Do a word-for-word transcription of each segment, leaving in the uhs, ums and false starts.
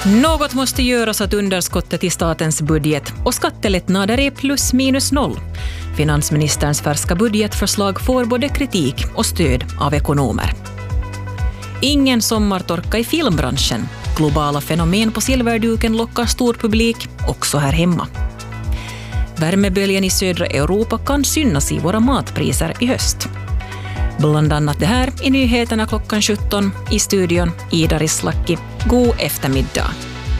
Något måste göras åt underskottet i statens budget och skattelättnader är plus minus noll. Finansministerns färska budgetförslag får både kritik och stöd av ekonomer. Ingen sommartorka i filmbranschen. Globala fenomen på silverduken lockar stor publik, också här hemma. Värmeböljen i södra Europa kan synas i våra matpriser i höst. Bland annat det här i nyheterna klockan sjutton i studion Ida Rislaki. God eftermiddag.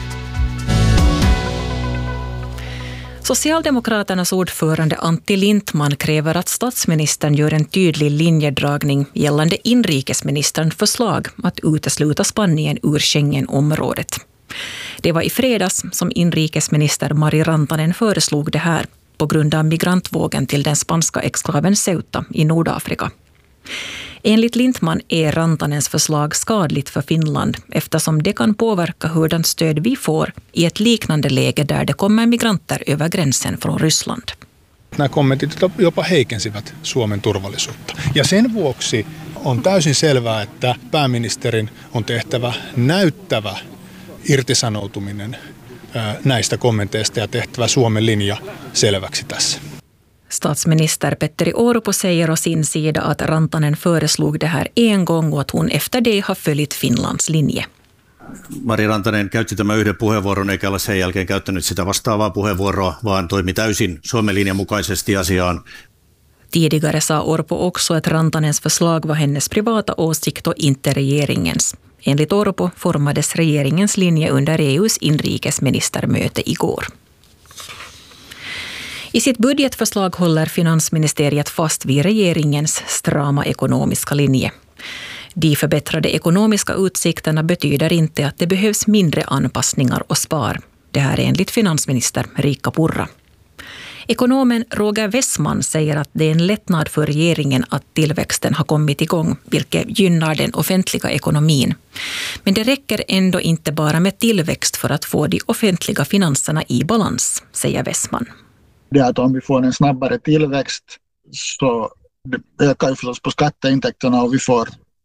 Socialdemokraternas ordförande Antti Lindtman kräver att statsministern gör en tydlig linjedragning gällande inrikesministerns förslag att utesluta Spanien ur Schengenområdet. Det var i fredags som inrikesminister Mari Rantanen föreslog det här på grund av migrantvågen till den spanska exklaven Ceuta i Nordafrika. Enligt Lindtman är Rantanens förslag skadligt för Finland eftersom det kan påverka hurdant stöd vi får i ett liknande läge där det kommer migranter över gränsen från Ryssland. Nämä kommentit jopa heikensivät Suomen turvallisuutta. Ja sen vuoksi on täysin selvää, että pääministerin on tehtävä näyttävä irtisanoutuminen näistä kommenteista ja tehtävä Suomen linja selväksi tässä. Statsminister Petteri Orpo säger å sin sida att Rantanen föreslog det här en gång och att hon efter det har följt Finlands linje. Mari Rantanen käytti tämän yhden puheenvuoron eikä ole sen jälkeen käyttänyt sitä vastaavaa puheenvuoroa, vaan toimi täysin Suomen linjan mukaisesti asiaan. Tidigare sa Orpo också att Rantanens förslag var hennes privata åsikt och inte regeringens. Enligt Orpo formades regeringens linje under E U:s inrikesministermöte igår. I sitt budgetförslag håller finansministeriet fast vid regeringens strama ekonomiska linje. De förbättrade ekonomiska utsikterna betyder inte att det behövs mindre anpassningar och spar. Det här är enligt finansminister Riikka Purra. Ekonomen Roger Wessman säger att det är en lättnad för regeringen att tillväxten har kommit igång, vilket gynnar den offentliga ekonomin. Men det räcker ändå inte bara med tillväxt för att få de offentliga finanserna i balans, säger Wessman. Det att om vi får en snabbare tillväxt så ökar ju förstås på skatteintäkterna och vi får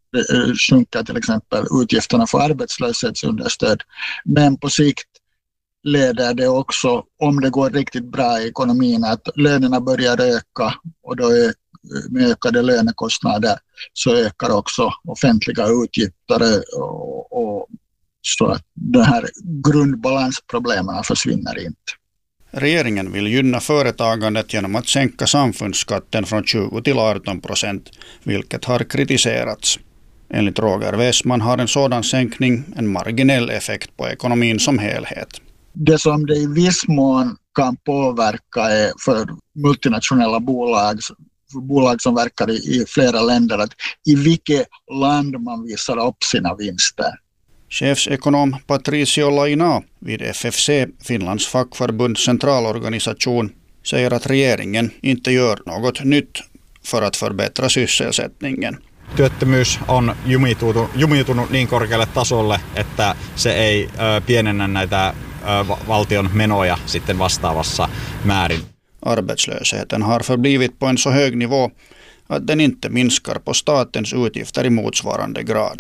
sjunka till exempel utgifterna för arbetslöshetsunderstöd. Men på sikt leder det också, om det går riktigt bra i ekonomin, att lönerna börjar öka och då är, med ökade lönekostnader så ökar också offentliga utgifter och, och så att de här grundbalansproblemen försvinner inte. Regeringen vill gynna företagandet genom att sänka samfundsskatten från tjugo till arton procent, vilket har kritiserats. Enligt Roger Wessman har en sådan sänkning en marginell effekt på ekonomin som helhet. Det som det i viss mån kan påverka är för multinationella bolag, bolag som verkar i, i flera länder, att i vilket land man visar upp sina vinster. Chefsekonom Patricio Laina vid F F C, Finlands fackförbunds centralorganisation, säger att regeringen inte gör något nytt för att förbättra sysselsättningen. Työttömyys on jumiutunut, jumiutunut niin korkealle tasolle, että se ei ö, pienennä näitä ö, valtion menoja sitten vastaavassa määrin. Arbetslösheten har förblivit på en så hög nivå att den inte minskar på statens utgifter i motsvarande grad.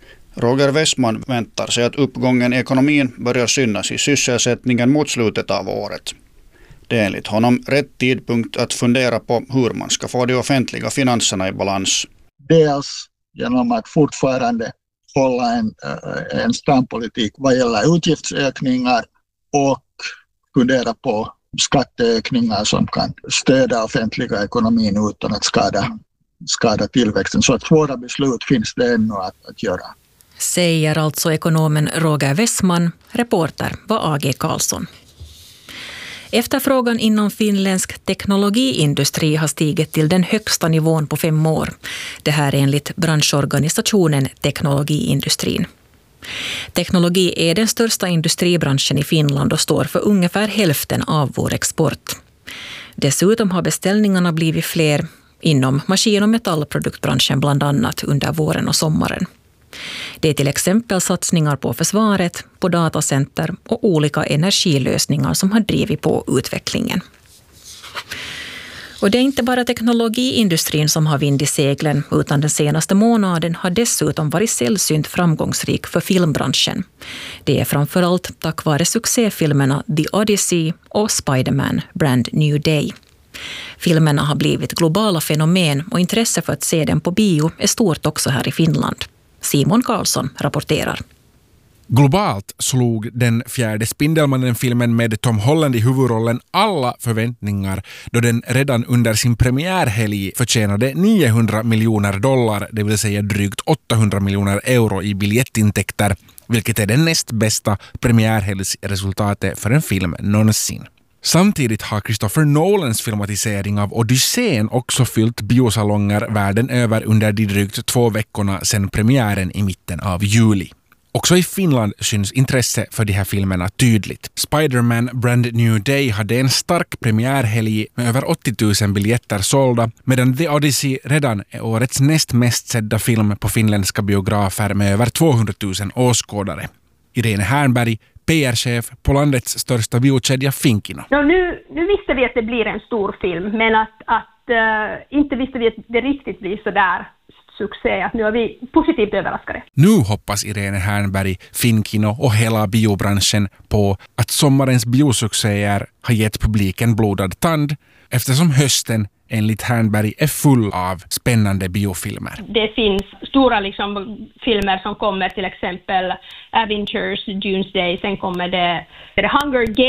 Roger Wessman väntar sig att uppgången i ekonomin börjar synas i sysselsättningen mot slutet av året. Det är enligt honom rätt tidpunkt att fundera på hur man ska få de offentliga finanserna i balans. Dels genom att fortfarande hålla en, en stram politik vad gäller utgiftsökningar och fundera på skatteökningar som kan stödja offentliga ekonomin utan att skada, skada tillväxten. Så att svåra beslut finns det ännu att, att göra. Säger alltså ekonomen Roger Wessman. Reporter var A G Karlsson. Efterfrågan inom finländsk teknologiindustri har stigit till den högsta nivån på fem år. Det här enligt branschorganisationen Teknologiindustrin. Teknologi är den största industribranschen i Finland och står för ungefär hälften av vår export. Dessutom har beställningarna blivit fler inom maskin- och metallproduktbranschen bland annat under våren och sommaren. Det är till exempel satsningar på försvaret, på datacenter och olika energilösningar som har drivit på utvecklingen. Och det är inte bara teknologiindustrin som har vind i seglen, utan den senaste månaden har dessutom varit sällsynt framgångsrik för filmbranschen. Det är framförallt tack vare succéfilmerna The Odyssey och Spider-Man Brand New Day. Filmerna har blivit globala fenomen och intresse för att se dem på bio är stort också här i Finland. Simon Karlsson rapporterar. Globalt slog den fjärde Spindelmannen-filmen med Tom Holland i huvudrollen alla förväntningar då den redan under sin premiärhelg förtjänade niohundra miljoner dollar, det vill säga drygt åttahundra miljoner euro i biljettintäkter, vilket är det näst bästa premiärhelgsresultatet för en film någonsin. Samtidigt har Christopher Nolans filmatisering av Odysseen också fyllt biosalonger världen över under de drygt två veckorna sedan premiären i mitten av juli. Också i Finland syns intresse för de här filmerna tydligt. Spider-Man Brand New Day hade en stark premiärhelg med över åttio tusen biljetter sålda, medan The Odyssey redan är årets näst mest sedda film på finländska biografer med över tvåhundratusen åskådare. Irene Hernberg, P R-chef på landets största biokedja Finkino. No, nu, nu visste vi att det blir en stor film, men att, att uh, inte visste vi att det riktigt blir så där succé. Att nu är vi positivt överraskade. Nu hoppas Irene Hernberg, Finkino och hela biobranschen på att sommarens biosuccéer har gett publiken blodad tand, eftersom hösten enligt Hernberg är full av spännande biofilmer. Det finns stora liksom, filmer som kommer, till exempel Avengers, Doomsday, sen kommer det The Hunger Games.